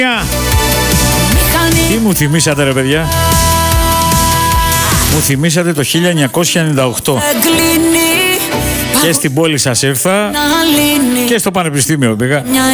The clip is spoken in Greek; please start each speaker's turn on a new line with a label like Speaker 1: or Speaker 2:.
Speaker 1: Τι μου θυμήσατε ρε παιδιά? Μου θυμήσατε το 1998. Και στην πόλη σας ήρθα και στο πανεπιστήμιο πήγα.